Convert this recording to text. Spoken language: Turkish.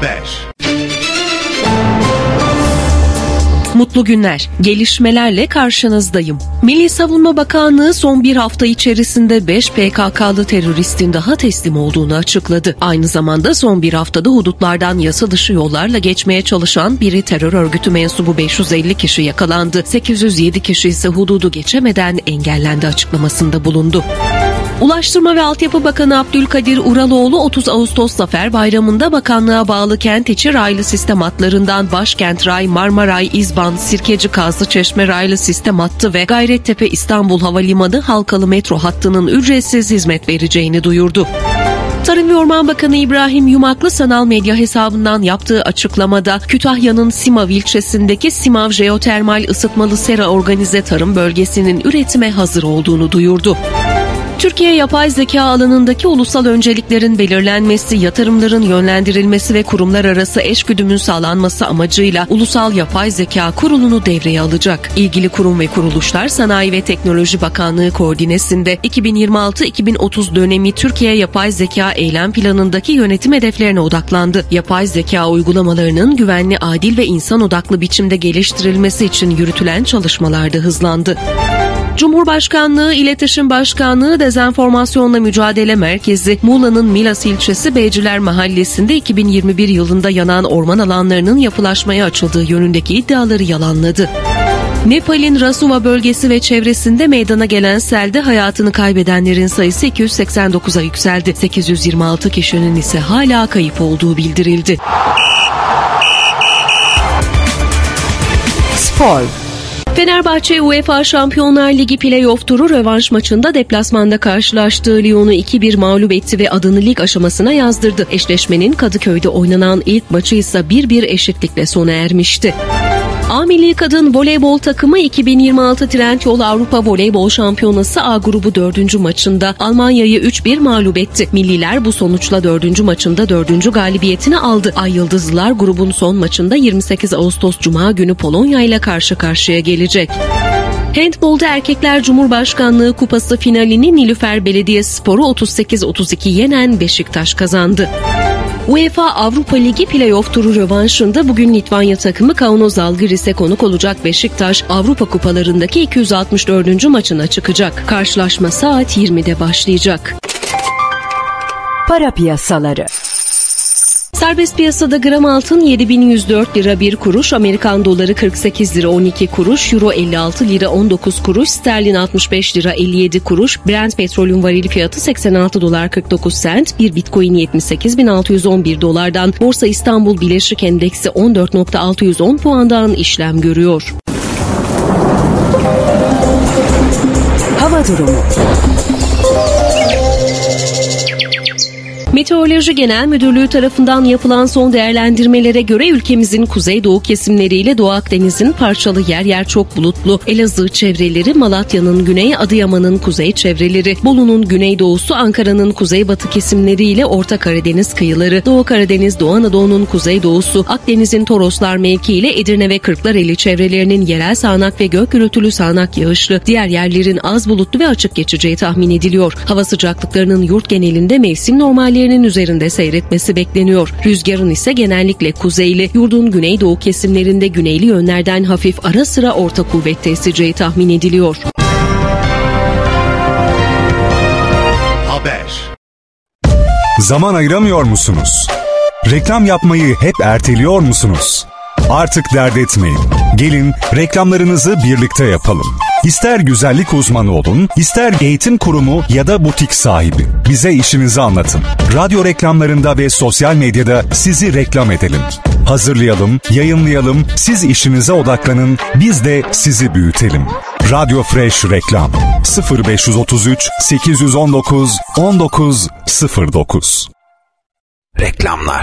Haber. Mutlu günler. Gelişmelerle karşınızdayım. Milli Savunma Bakanlığı son bir hafta içerisinde 5 PKK'lı teröristin daha teslim olduğunu açıkladı. Aynı zamanda son bir haftada hudutlardan yasa dışı yollarla geçmeye çalışan biri terör örgütü mensubu 550 kişi yakalandı. 807 kişi ise hududu geçemeden engellendi açıklamasında bulundu. Ulaştırma ve Altyapı Bakanı Abdülkadir Uraloğlu 30 Ağustos Zafer Bayramı'nda bakanlığa bağlı kent içi raylı sistem hatlarından Başkent Ray, Marmaray, İzban, Sirkeci Kazlıçeşme raylı sistem hattı ve Gayrettepe İstanbul Havalimanı halkalı metro hattının ücretsiz hizmet vereceğini duyurdu. Tarım ve Orman Bakanı İbrahim Yumaklı sanal medya hesabından yaptığı açıklamada Kütahya'nın Simav ilçesindeki Simav Jeotermal Isıtmalı Sera Organize Tarım Bölgesi'nin üretime hazır olduğunu duyurdu. Türkiye yapay zeka alanındaki ulusal önceliklerin belirlenmesi, yatırımların yönlendirilmesi ve kurumlar arası eşgüdümün sağlanması amacıyla Ulusal Yapay Zeka Kurulu'nu devreye alacak. İlgili kurum ve kuruluşlar Sanayi ve Teknoloji Bakanlığı koordinesinde 2026-2030 dönemi Türkiye Yapay Zeka Eylem Planı'ndaki yönetim hedeflerine odaklandı. Yapay zeka uygulamalarının güvenli, adil ve insan odaklı biçimde geliştirilmesi için yürütülen çalışmalar da hızlandı. Cumhurbaşkanlığı İletişim Başkanlığı Dezenformasyonla Mücadele Merkezi, Muğla'nın Milas ilçesi Beyciler Mahallesi'nde 2021 yılında yanan orman alanlarının yapılaşmaya açıldığı yönündeki iddiaları yalanladı. Nepal'in Rasuva bölgesi ve çevresinde meydana gelen selde hayatını kaybedenlerin sayısı 289'a yükseldi. 826 kişinin ise hala kayıp olduğu bildirildi. Spor. Fenerbahçe UEFA Şampiyonlar Ligi play-off turu rövanş maçında deplasmanda karşılaştığı Lyon'u 2-1 mağlup etti ve adını lig aşamasına yazdırdı. Eşleşmenin Kadıköy'de oynanan ilk maçı ise 1-1 eşitlikle sona ermişti. A Milli Kadın Voleybol takımı 2026 Trendyol Avrupa Voleybol Şampiyonası A grubu 4. maçında Almanya'yı 3-1 mağlup etti. Milliler bu sonuçla 4. maçında 4. galibiyetini aldı. Ay Yıldızlılar grubun son maçında 28 Ağustos Cuma günü Polonya ile karşı karşıya gelecek. Handbolda Erkekler Cumhurbaşkanlığı Kupası finalini Nilüfer Belediyespor'u 38-32 yenen Beşiktaş kazandı. UEFA Avrupa Ligi play-off turu rövanşında bugün Litvanya takımı Kaunas Žalgiris'e konuk olacak. Beşiktaş Avrupa Kupalarındaki 264. maçına çıkacak. Karşılaşma saat 20'de başlayacak. Para piyasaları. Serbest piyasada gram altın 7.104 lira 1 kuruş, Amerikan doları 48 lira 12 kuruş, euro 56 lira 19 kuruş, sterlin 65 lira 57 kuruş, Brent petrolün varili fiyatı 86 dolar 49 sent, bir bitcoin 78.611 dolardan, Borsa İstanbul Bileşik Endeksi 14.610 puandan işlem görüyor. Hava durumu. Meteoroloji Genel Müdürlüğü tarafından yapılan son değerlendirmelere göre ülkemizin kuzeydoğu kesimleriyle Doğu Akdeniz'in parçalı yer yer çok bulutlu, Elazığ çevreleri, Malatya'nın güney, Adıyaman'ın kuzey çevreleri, Bolu'nun güneydoğusu, Ankara'nın kuzeybatı kesimleriyle Orta Karadeniz kıyıları, Doğu Karadeniz, Doğu Anadolu'nun kuzeydoğusu, Akdeniz'in Toroslar mevkiiyle Edirne ve Kırklareli çevrelerinin yerel sağanak ve gök gürültülü sağanak yağışlı, diğer yerlerin az bulutlu ve açık geçeceği tahmin ediliyor. Hava sıcaklıklarının yurt genelinde mevsim normallerinin üzerinde seyretmesi bekleniyor. Rüzgarın ise genellikle kuzeyli, yurdun güneydoğu kesimlerinde güneyli yönlerden hafif ara sıra orta kuvvette eseceği tahmin ediliyor. Haber. Zaman ayıramıyor musunuz? Reklam yapmayı hep erteliyor musunuz? Artık dert etmeyin. Gelin reklamlarınızı birlikte yapalım. İster güzellik uzmanı olun, ister eğitim kurumu ya da butik sahibi. Bize işinizi anlatın. Radyo reklamlarında ve sosyal medyada sizi reklam edelim. Hazırlayalım, yayınlayalım, siz işinize odaklanın, biz de sizi büyütelim. Radyo Fresh Reklam 0533 819 1909. Reklamlar.